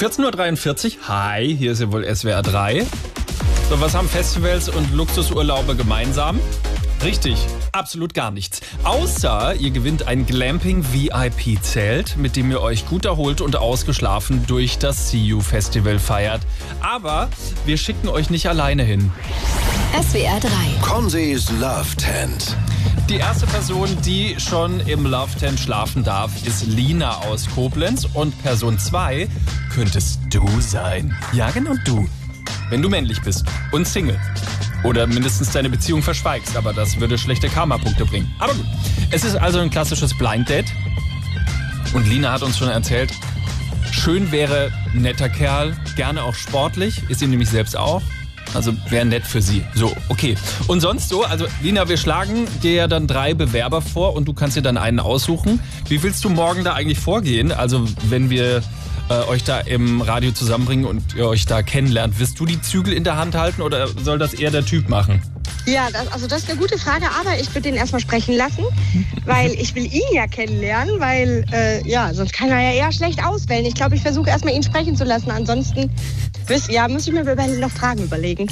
14.43 Uhr. Hi, hier ist ja wohl SWR 3. So, was haben Festivals und Luxusurlaube gemeinsam? Richtig, absolut gar nichts. Außer ihr gewinnt ein Glamping-VIP-Zelt, mit dem ihr euch gut erholt und ausgeschlafen durch das See You Festival feiert. Aber wir schicken euch nicht alleine hin. SWR 3. Conzys Love Tent. Die erste Person, die schon im Love Tent schlafen darf, ist Lina aus Koblenz. Und Person 2 könntest du sein. Ja, genau du. Wenn du männlich bist und Single. Oder mindestens deine Beziehung verschweigst. Aber das würde schlechte Karma-Punkte bringen. Aber gut. Es ist also ein klassisches Blind Date. Und Lina hat uns schon erzählt, schön wäre netter Kerl, gerne auch sportlich. Ist sie nämlich selbst auch. Also wäre nett für sie. So, okay. Und sonst so, also Lina, wir schlagen dir ja dann 3 Bewerber vor und du kannst dir dann einen aussuchen. Wie willst du morgen da eigentlich vorgehen? Also wenn wir euch da im Radio zusammenbringen und ihr euch da kennenlernt, wirst du die Zügel in der Hand halten oder soll das eher der Typ machen? Ja, das ist eine gute Frage, aber ich würde den erstmal sprechen lassen, weil ich will ihn ja kennenlernen, weil, sonst kann er ja eher schlecht auswählen. Ich glaube, ich versuche erstmal ihn sprechen zu lassen, ansonsten muss ich mir noch Fragen überlegen.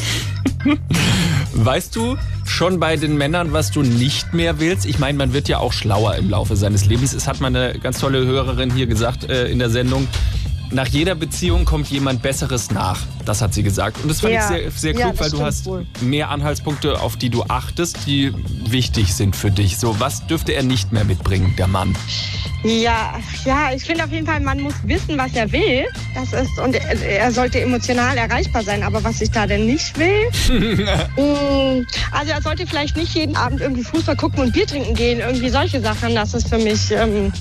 Weißt du schon bei den Männern, was du nicht mehr willst? Ich meine, man wird ja auch schlauer im Laufe seines Lebens. Es hat mal eine ganz tolle Hörerin hier gesagt in der Sendung, nach jeder Beziehung kommt jemand Besseres nach. Das hat sie gesagt. Und das fand ich sehr, sehr klug, weil du hast mehr Anhaltspunkte, auf die du achtest, die wichtig sind für dich. So, was dürfte er nicht mehr mitbringen, der Mann? Ja, ich finde auf jeden Fall, man muss wissen, was er will. Und er sollte emotional erreichbar sein. Aber was ich da denn nicht will? Also er sollte vielleicht nicht jeden Abend irgendwie Fußball gucken und Bier trinken gehen. Irgendwie solche Sachen, das ist für mich...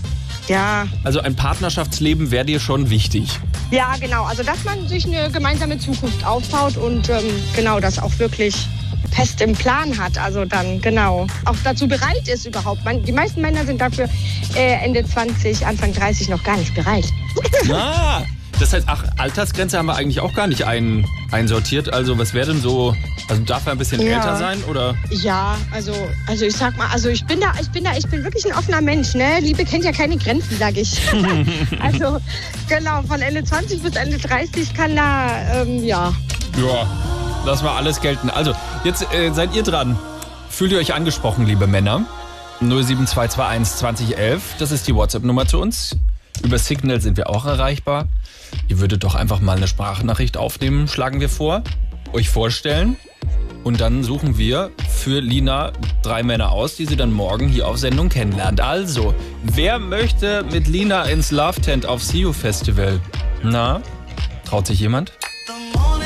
Also ein Partnerschaftsleben wäre dir schon wichtig. Ja, genau. Also dass man sich eine gemeinsame Zukunft aufbaut und das auch wirklich fest im Plan hat. Also dann auch dazu bereit ist überhaupt. Die meisten Männer sind dafür Ende 20, Anfang 30 noch gar nicht bereit. Ah, das heißt, Altersgrenze haben wir eigentlich auch gar nicht einsortiert. Also was wäre denn so... Also darf er ein bisschen älter sein, oder? Ja, also ich sag mal, ich bin wirklich ein offener Mensch, ne? Liebe kennt ja keine Grenzen, sag ich. Also, genau, von Ende 20 bis Ende 30 kann da, Ja, lass mal alles gelten. Also, jetzt seid ihr dran. Fühlt ihr euch angesprochen, liebe Männer? 07221 2011, das ist die WhatsApp-Nummer zu uns. Über Signal sind wir auch erreichbar. Ihr würdet doch einfach mal eine Sprachnachricht aufnehmen, schlagen wir vor. Euch vorstellen. Und dann suchen wir für Lina 3 Männer aus, die sie dann morgen hier auf Sendung kennenlernt. Also, wer möchte mit Lina ins Love Tent auf See You Festival? Na, traut sich jemand?